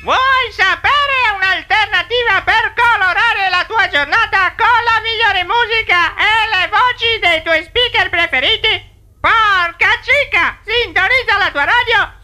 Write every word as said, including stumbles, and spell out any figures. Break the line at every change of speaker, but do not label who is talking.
Vuoi sapere un'alternativa per colorare la tua giornata con la migliore musica e le voci dei tuoi speaker preferiti? Porca cica! Sintonizza la tua radio